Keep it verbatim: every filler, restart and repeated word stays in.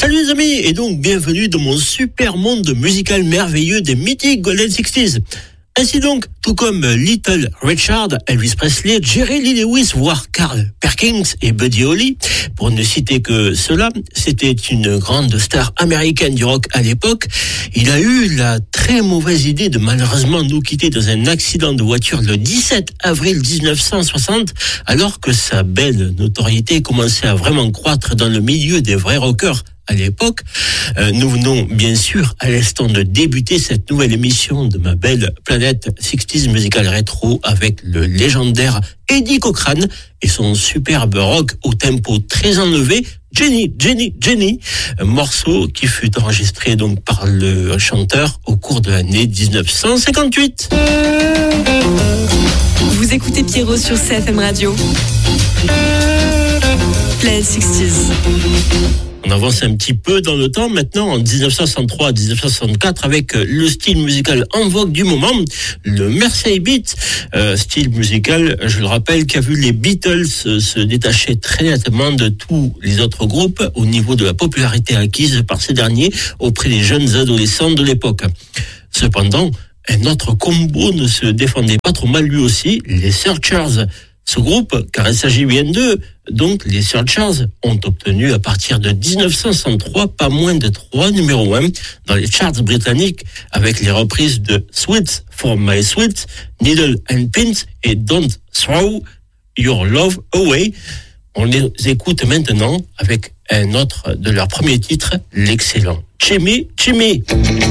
Salut les amis, et donc bienvenue dans mon super monde musical merveilleux des mythiques Golden sixties. Ainsi donc, tout comme Little Richard, Elvis Presley, Jerry Lee Lewis, voire Carl Perkins et Buddy Holly, pour ne citer que cela, c'était une grande star américaine du rock à l'époque. Il a eu la très mauvaise idée de malheureusement nous quitter dans un accident de voiture le dix-sept avril dix-neuf cent soixante, alors que sa belle notoriété commençait à vraiment croître dans le milieu des vrais rockers. À l'époque, euh, nous venons bien sûr à l'instant de débuter cette nouvelle émission de ma belle planète sixties Musical Retro avec le légendaire Eddie Cochran et son superbe rock au tempo très enlevé, Jenny, Jenny, Jenny, un morceau qui fut enregistré donc par le chanteur au cours de l'année dix-neuf cent cinquante-huit. Vous écoutez Pierrot sur C F M Radio. Planète sixties. On avance un petit peu dans le temps maintenant, en dix-neuf cent soixante-trois à dix-neuf cent soixante-quatre, avec le style musical en vogue du moment, le Mersey Beat, euh, style musical, je le rappelle, qui a vu les Beatles euh, se détacher très nettement de tous les autres groupes au niveau de la popularité acquise par ces derniers auprès des jeunes adolescents de l'époque. Cependant, un autre combo ne se défendait pas trop mal lui aussi, les Searchers. Ce groupe, car il s'agit bien d'eux, donc les Searchers, ont obtenu à partir de dix-neuf cent soixante-trois pas moins de trois numéros un dans les charts britanniques avec les reprises de Sweet for My Sweet, Needle and Pins et Don't Throw Your Love Away. On les écoute maintenant avec un autre de leurs premiers titres, l'excellent Chimmy Chimmy.